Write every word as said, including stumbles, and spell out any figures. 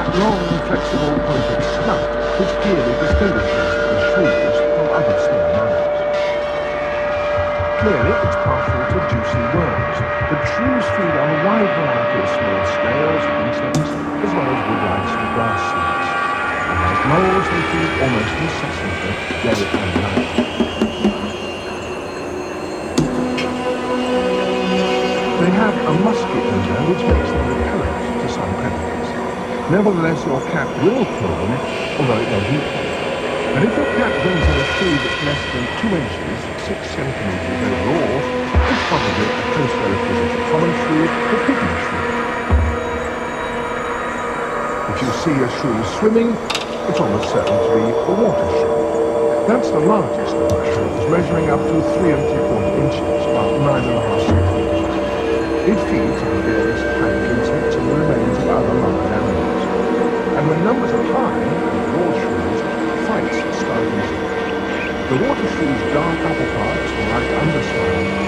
long, flexible, pointed snout which clearly distinguishes the shrews from other small mammals. Clearly, it's partial to juicy worms, but shrews feed on a wide variety of small snails, insects, as well as woodlice and grass seeds. And like moles, they feed almost incessantly, day and night. They have a musky odour which makes them repellent to some predators. Nevertheless, your cat will kill them, although it doesn't eat them. And if your cat brings in a shrew that's less than two inches, six centimetres overall, it's probably a close relative of the common shrew, the pigeon shrew. If you see a shrew swimming, it's almost certain to be a water shrew. That's the largest of the shrews, measuring up to three and three quarter inches, about nine and a half centimetres. It feeds on various tiny insects and the remains of other large animals. And when numbers are high, the water shrews, fights start easily. The water shrew's dark upper parts, like underside,